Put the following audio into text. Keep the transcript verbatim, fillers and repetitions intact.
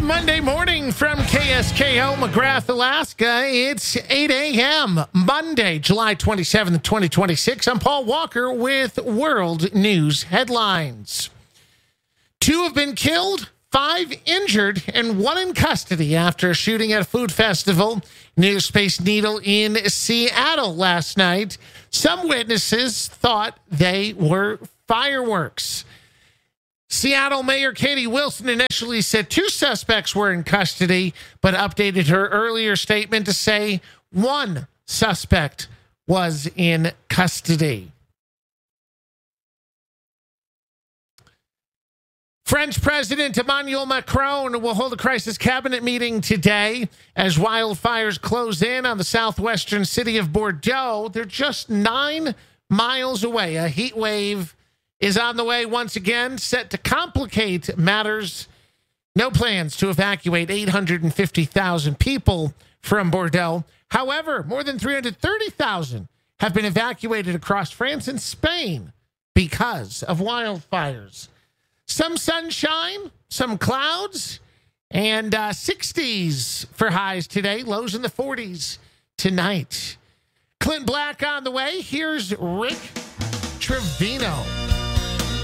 Monday morning from K S K O McGrath, Alaska. It's eight a.m. Monday, July twenty-seventh, twenty twenty-six. I'm Paul Walker with World News Headlines. Two have been killed, five injured, and one in custody after a shooting at a food festival near Space Needle in Seattle last night. Some witnesses thought they were fireworks. Seattle Mayor Katie Wilson initially said two suspects were in custody, but updated her earlier statement to say one suspect was in custody. French President Emmanuel Macron will hold a crisis cabinet meeting today as wildfires close in on the southwestern city of Bordeaux. They're just nine miles away. A heat wave is on the way once again, set to complicate matters. No plans to evacuate eight hundred fifty thousand people from Bordeaux. However, more than three hundred thirty thousand have been evacuated across France and Spain because of wildfires. Some sunshine, some clouds, and uh, sixties for highs today. Lows in the forties tonight. Clint Black on the way. Here's Rick Trevino.